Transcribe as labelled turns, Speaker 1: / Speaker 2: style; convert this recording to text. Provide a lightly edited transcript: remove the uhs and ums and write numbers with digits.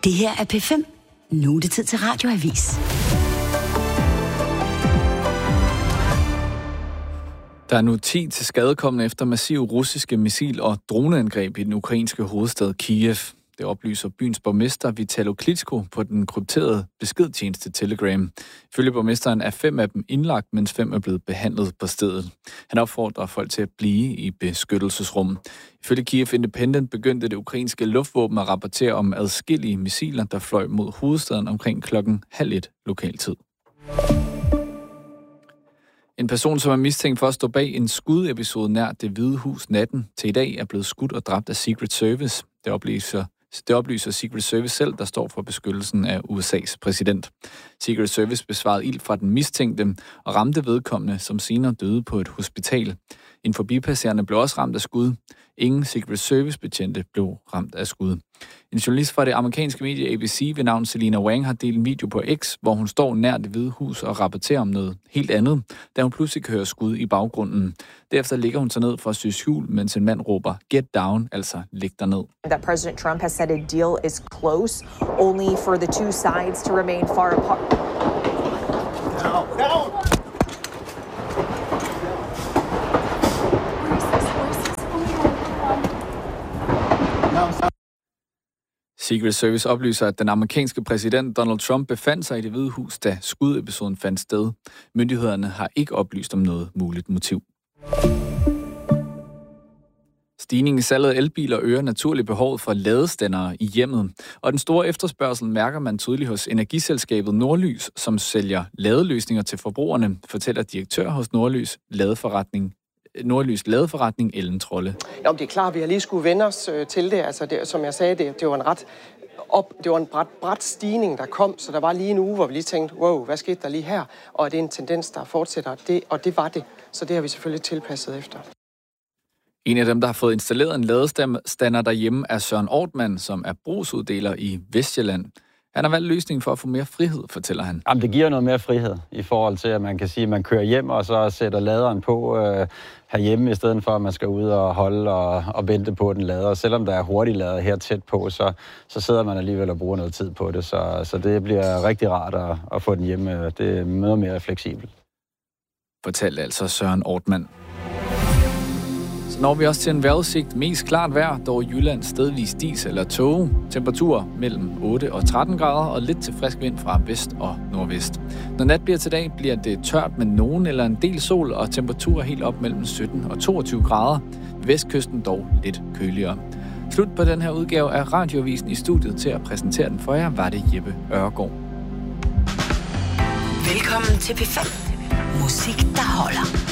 Speaker 1: Det her er P5. Nu er det tid til Radioavis.
Speaker 2: Der er nu 10 til skadekomne efter massive russiske missil- og droneangreb i den ukrainske hovedstad Kiev. Det oplyser byens borgmester Vitalo Klitschko på den krypterede beskedtjeneste Telegram. Ifølge borgmesteren er 5 af dem indlagt, mens 5 er blevet behandlet på stedet. Han opfordrer folk til at blive i beskyttelsesrum. Ifølge Kiev Independent begyndte det ukrainske luftvåben at rapportere om adskillige missiler, der fløj mod hovedstaden omkring 12:30 lokaltid. En person, som er mistænkt for at stå bag en skudepisode nær Det Hvide Hus natten til i dag, er blevet skudt og dræbt af Secret Service. Det oplyser Secret Service selv, der står for beskyttelsen af USA's præsident. Secret Service besvarede ild fra den mistænkte og ramte vedkommende, som senere døde på et hospital. En forbipasserende blev også ramt af skud. Ingen Secret Service-betjente blev ramt af skud. En journalist fra det amerikanske medie ABC ved navn Selena Wang har delt en video på X, hvor hun står nær Det Hvide Hus og rapporterer om noget helt andet, da hun pludselig hører skud i baggrunden. Derefter ligger hun sig ned for at sy skjul, mens en mand råber "Get down", altså "Læg dig ned".
Speaker 3: That President Trump has said a deal is close, only for the two sides to remain far apart.
Speaker 2: Secret Service oplyser, at den amerikanske præsident Donald Trump befandt sig i Det Hvide Hus, da skudepisoden fandt sted. Myndighederne har ikke oplyst om noget muligt motiv. Stigningen i salget af elbiler øger naturligt behovet for ladestandere i hjemmet, og den store efterspørgsel mærker man tydeligt hos energiselskabet Nordlys, som sælger ladeløsninger til forbrugerne, fortæller direktør hos Nordlys ladeforretning Ellen Trolle.
Speaker 4: Jo, det er klart, at vi har lige skulle vende os til det. Altså, som jeg sagde, det var en brat stigning, der kom, så der var lige en uge, hvor vi lige tænkte, wow, hvad skete der lige her? Og det er en tendens, der fortsætter, og det var det. Så det har vi selvfølgelig tilpasset efter.
Speaker 2: En af dem, der har fået installeret en ladestander derhjemme, er Søren Ortmann, som er brugsuddeler i Vestjylland. Han har valgt løsningen for at få mere frihed, fortæller han.
Speaker 5: Jamen, det giver noget mere frihed i forhold til, at man kan sige, at man kører hjem og så sætter laderen på herhjemme, i stedet for, at man skal ud og holde og vente på, at den lader. Selvom der er hurtigt lader her tæt på, så sidder man alligevel og bruger noget tid på det. Så det bliver rigtig rart at få den hjemme. Det er noget mere fleksibelt.
Speaker 2: Fortalte altså Søren Ortmann. Så når vi også til en vejrudsigt. Mest klart vejr, dog i Jylland stedvis dis eller tåge. Temperatur mellem 8 og 13 grader og lidt til frisk vind fra vest og nordvest. Når nat bliver til dag, bliver det tørt med nogen eller en del sol og temperaturer helt op mellem 17 og 22 grader. Vestkysten dog lidt køligere. Slut på den her udgave af Radioavisen. I studiet til at præsentere den for jer var det Jeppe Ørgaard.
Speaker 1: Velkommen til P5. Musik, der holder.